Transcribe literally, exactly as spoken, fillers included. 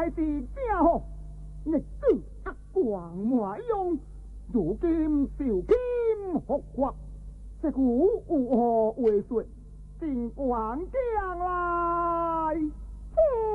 是正好，日子黑光满用，如今受金复活，这股有何为说？请官将来。